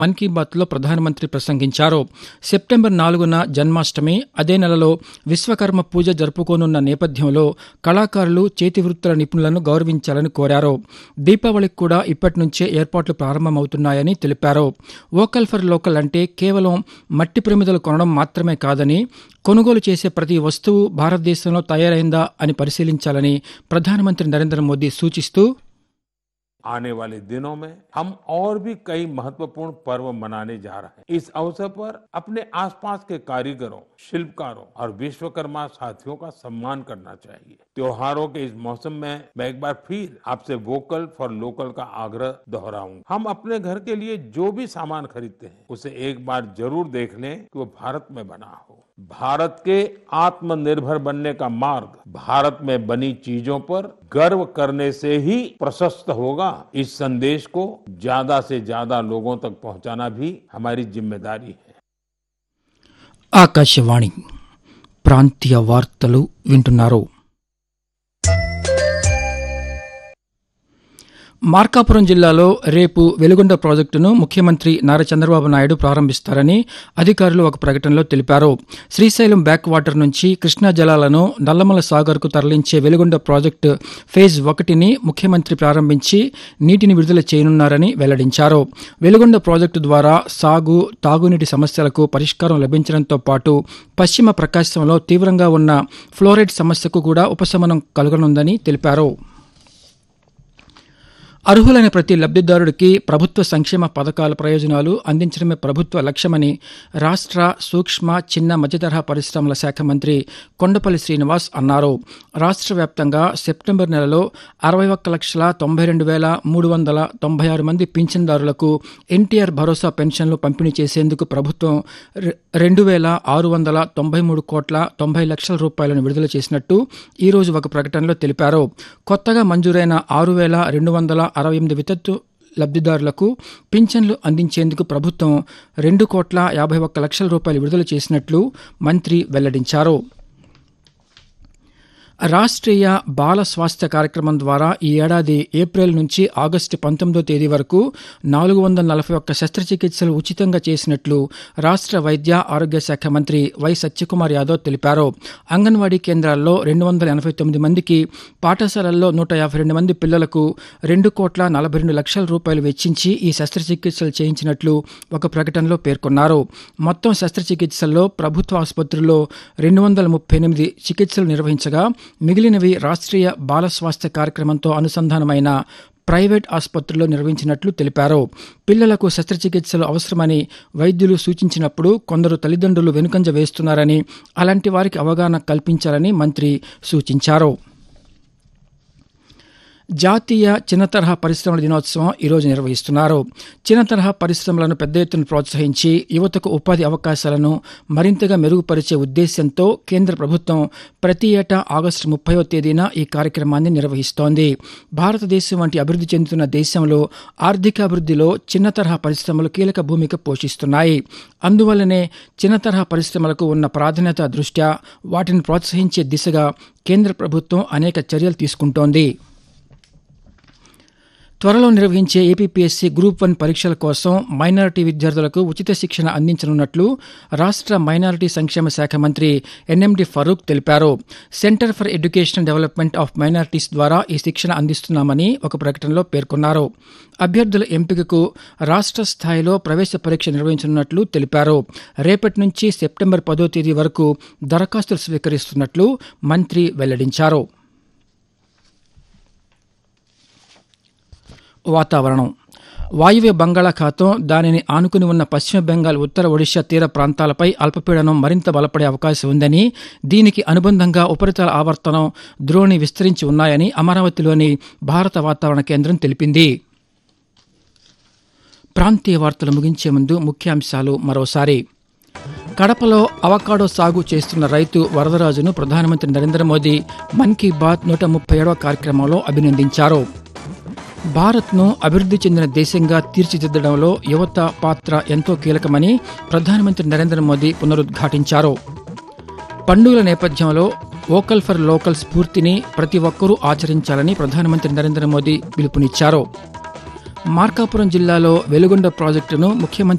మన్ కీ బాత్లో ప్రధానమంత్రి ప్రసంగించారు. సెప్టెంబర్ 4న జన్మాష్టమి, అదే నెలలో విశ్వకర్మ పూజ జరుపుకోనున్న నేపథ్యంలో కళాకారులు, చేతివృత్తుల నిపుణులను గౌరవించాలని కోరారు. దీపావళికి కూడా ఇప్పటి నుంచే ఏర్పాట్లు ప్రారంభమవుతున్నాయని తెలిపారు. వోకల్ ఫర్ లోకల్ అంటే కేవలం మట్టి ప్రమిదలు కొనడం మాత్రమే కాదని, కొనుగోలు చేసే ప్రతి వస్తువు భారతదేశంలో తయారైందా అని పరిశీలించాలని ప్రధానమంత్రి నరేంద్ర మోదీ సూచిస్తూ, आने वाले दिनों में हम और भी कई महत्वपूर्ण पर्व मनाने जा रहे हैं। इस अवसर पर अपने आसपास के कारीगरों, शिल्पकारों और विश्वकर्मा साथियों का सम्मान करना चाहिए। त्योहारों के इस मौसम में मैं एक बार फिर आपसे वोकल फॉर लोकल का आग्रह दोहराऊंगा। हम अपने घर के लिए जो भी सामान खरीदते हैं उसे एक बार जरूर देख लें कि वो भारत में बना हो। भारत के आत्मनिर्भर बनने का मार्ग भारत में बनी चीजों पर गर्व करने से ही प्रशस्त होगा। इस संदेश को ज्यादा से ज्यादा लोगों तक पहुंचाना भी हमारी जिम्मेदारी है। ఆకాశవాణి ప్రాంతీయ వార్తలు వింటున్నారు. మార్కాపురం జిల్లాలో రేపు వెలుగొండ ప్రాజెక్టును ముఖ్యమంత్రి నారా చంద్రబాబు నాయుడు ప్రారంభిస్తారని అధికారులు ఒక ప్రకటనలో తెలిపారు. శ్రీశైలం బ్యాక్ వాటర్ నుంచి కృష్ణా జలాలను నల్లమల సాగర్కు తరలించే వెలుగొండ ప్రాజెక్టు ఫేజ్ 1ని ముఖ్యమంత్రి ప్రారంభించి నీటిని విడుదల చేయనున్నారని వెల్లడించారు. వెలుగొండ ప్రాజెక్టు ద్వారా సాగు, తాగునీటి సమస్యలకు పరిష్కారం లభించడంతో పాటు పశ్చిమ ప్రకాశంలో తీవ్రంగా ఉన్న ఫ్లోరైడ్ సమస్యకు కూడా ఉపశమనం కలుగనుందని తెలిపారు. అర్హులైన ప్రతి లబ్ధిదారుడికి ప్రభుత్వ సంక్షేమ పథకాల ప్రయోజనాలు అందించడమే ప్రభుత్వ లక్ష్యమని రాష్ట్ర సూక్ష్మ, చిన్న, మధ్యతరహా పరిశ్రమల శాఖ మంత్రి కొండపల్లి శ్రీనివాస్ అన్నారు. రాష్ట్ర వ్యాప్తంగా సెప్టెంబర్ నెలలో 61,92,396 మంది పింఛన్దారులకు ఎన్టీఆర్ భరోసా పెన్షన్లు పంపిణీ చేసేందుకు ప్రభుత్వం 2,693 కోట్ల 90 లక్షల రూపాయలను విడుదల చేసినట్టు ఈరోజు ఒక ప్రకటనలో తెలిపారు. కొత్తగా మంజూరైన 6,268 వితంతు లబ్ధిదారులకు పింఛన్లు అందించేందుకు ప్రభుత్వం 2,51 లక్షల రూపాయలు విడుదల చేసినట్లు మంత్రి వెల్లడించారు. రాష్ట్రీయ బాల స్వాస్థ్య కార్యక్రమం ద్వారా ఈ ఏడాది ఏప్రిల్ నుంచి ఆగస్టు 19వ తేదీ వరకు 441 శస్త్రచికిత్సలు ఉచితంగా చేసినట్లు రాష్ట్ర వైద్య ఆరోగ్య శాఖ మంత్రి వై సత్యకుమార్ యాదవ్ తెలిపారు. అంగన్వాడీ కేంద్రాల్లో 289 మందికి, పాఠశాలల్లో 152 మంది పిల్లలకు 2,42 లక్షల రూపాయలు వెచ్చించి ఈ శస్త్రచికిత్సలు చేయించినట్లు ఒక ప్రకటనలో పేర్కొన్నారు. మొత్తం శస్త్రచికిత్సల్లో ప్రభుత్వ ఆసుపత్రుల్లో 238 చికిత్సలు నిర్వహించగా మిగిలినవి రాష్ట్రీయ బాల స్వాస్థ్య కార్యక్రమంతో అనుసంధానమైన ప్రైవేట్ ఆసుపత్రుల్లో నిర్వహించినట్లు తెలిపారు. పిల్లలకు శస్త్రచికిత్సలు అవసరమని వైద్యులు సూచించినప్పుడు కొందరు తల్లిదండ్రులు వెనుకంజ వేస్తున్నారని, అలాంటి వారికి అవగాహన కల్పించాలని మంత్రి సూచించారు. జాతీయ చిన్న తరహా పరిశ్రమల దినోత్సవం ఈరోజు నిర్వహిస్తున్నారు. చిన్న తరహా పరిశ్రమలను పెద్ద ఎత్తున ప్రోత్సహించి యువతకు ఉపాధి అవకాశాలను మరింతగా మెరుగుపరిచే ఉద్దేశ్యంతో కేంద్ర ప్రభుత్వం ప్రతి ఏటా ఆగస్టు 30వ తేదీన ఈ కార్యక్రమాన్ని నిర్వహిస్తోంది. భారతదేశం వంటి అభివృద్ధి చెందుతున్న దేశంలో ఆర్థికాభివృద్ధిలో చిన్న తరహా పరిశ్రమలు కీలక భూమిక పోషిస్తున్నాయి. అందువల్లనే చిన్న తరహా పరిశ్రమలకు ఉన్న ప్రాధాన్యత దృష్ట్యా వాటిని ప్రోత్సహించే దిశగా కేంద్ర ప్రభుత్వం అనేక చర్యలు తీసుకుంటోంది. త్వరలో నిర్వహించే ఏపీపీఎస్సీ గ్రూప్ 1 పరీక్షల కోసం మైనారిటీ విద్యార్థులకు ఉచిత శిక్షణ అందించనున్నట్లు రాష్ట్ర మైనారిటీ సంక్షేమ శాఖ మంత్రి ఎన్ఎండి ఫరూక్ తెలిపారు. Centre for educational development of minorities ద్వారా ఈ శిక్షణ అందిస్తున్నామని ఒక ప్రకటనలో పేర్కొన్నారు. అభ్యర్థుల ఎంపికకు రాష్ట్ర స్థాయిలో ప్రవేశ పరీక్ష నిర్వహించనున్నట్లు తెలిపారు. రేపటి నుంచి సెప్టెంబర్ 10వ తేదీ వరకు దరఖాస్తులు స్వీకరిస్తున్నట్లు మంత్రి వెల్లడించారు. వాతావరణం. వాయువ్య బంగాళాఖాతం, దానిని ఆనుకుని ఉన్న పశ్చిమ బెంగాల్, ఉత్తర ఒడిశా తీర ప్రాంతాలపై అల్పపీడనం మరింత బలపడే అవకాశం ఉందని, దీనికి అనుబంధంగా ఉపరితల ఆవర్తనం, ద్రోణి విస్తరించి ఉన్నాయని అమరావతిలోని భారత వాతావరణ కేంద్రం తెలిపింది. ప్రాంతీయ వార్తలు ముగించే ముందు ముఖ్యాంశాలు మరోసారి. కడపలో అవకాడో సాగు చేస్తున్న రైతు వరదరాజును ప్రధానమంత్రి నరేంద్ర మోదీ మన్ కీ బాత్ 137వ కార్యక్రమంలో అభినందించారు. భారత్ను అభివృద్ధి చెందిన దేశంగా తీర్చిదిద్దడంలో యువత పాత్ర ఎంతో కీలకమని ప్రధానమంత్రి నరేంద్ర మోదీ పునరుద్ఘాటించారు. పండుగల నేపథ్యంలో వోకల్ ఫర్ లోకల్ స్ఫూర్తిని ప్రతి ఒక్కరూ ఆచరించాలని ప్రధానమంత్రి నరేంద్ర మోదీ పిలుపునిచ్చారు. మార్కాపురం జిల్లాలో వెలుగొండ ప్రాజెక్టును ముఖ్యమంత్రి